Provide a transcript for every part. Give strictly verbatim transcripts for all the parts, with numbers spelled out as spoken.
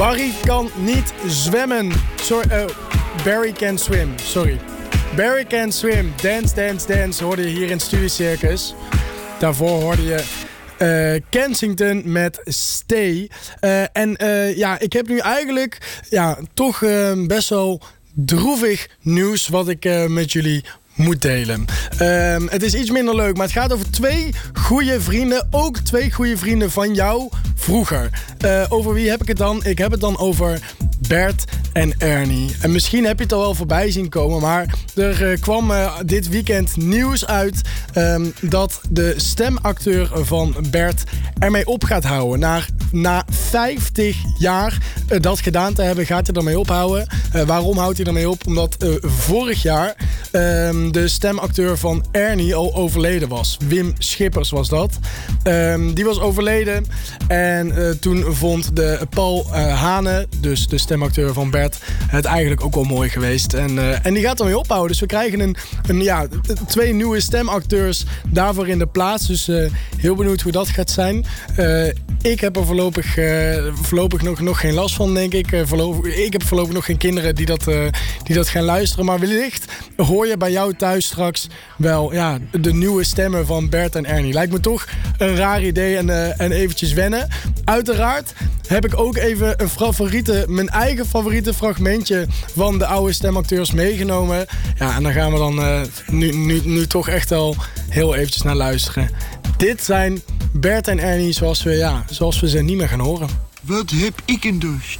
Barry kan niet zwemmen. Sorry, uh, Barry can swim, sorry. Barry can swim. Dance, dance, dance hoorde je hier in Studie Circus. Daarvoor hoorde je uh, Kensington met Stay. Uh, en uh, ja, ik heb nu eigenlijk ja, toch uh, best wel droevig nieuws wat ik uh, met jullie moet delen. Uh, het is iets minder leuk, maar het gaat over twee goede vrienden. Ook twee goede vrienden van jou vroeger. Uh, over wie heb ik het dan? Ik heb het dan over Bert en Ernie. En misschien heb je het al wel voorbij zien komen, maar er uh, kwam uh, dit weekend nieuws uit um, dat de stemacteur van Bert ermee op gaat houden. Na, na vijftig jaar uh, dat gedaan te hebben, gaat hij ermee ophouden. Uh, waarom houdt hij ermee op? Omdat uh, vorig jaar um, de stemacteur van Ernie al overleden was. Wim Schippers was dat. Um, die was overleden en uh, toen vond de Paul uh, Hane, dus de stemacteur van Bert, het eigenlijk ook wel mooi geweest. En, uh, en die gaat ermee ophouden. Dus we krijgen een, een, ja, twee nieuwe stemacteurs daarvoor in de plaats. Dus uh, heel benieuwd hoe dat gaat zijn. Uh, ik heb er voorlopig, uh, voorlopig nog, nog geen last van, denk ik. Uh, voorlopig, ik heb voorlopig nog geen kinderen die dat, uh, die dat gaan luisteren. Maar wellicht hoor je bij jou thuis straks wel ja, de nieuwe stemmen van Bert en Ernie. Lijkt me toch een raar idee en, uh, en eventjes wennen. Uiteraard heb ik ook even een favoriete, mijn eigen favoriete fragmentje van de oude stemacteurs meegenomen. Ja, en daar gaan we dan uh, nu, nu, nu toch echt al heel eventjes naar luisteren. Dit zijn Bert en Ernie zoals we, ja, zoals we ze niet meer gaan horen. Wat heb ik een dorst?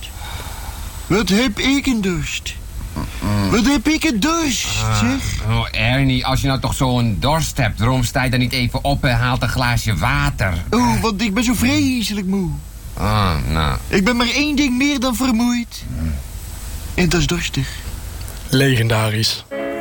Wat heb ik een dorst? Mm. Wat heb ik een dorst, uh, zeg? Oh, Ernie, als je nou toch zo'n dorst hebt, waarom sta je dan niet even op en haalt een glaasje water? Oh, want ik ben zo vreselijk moe. Ah, nou. Ik ben maar één ding meer dan vermoeid. Mm. En dat is dorstig. Legendarisch.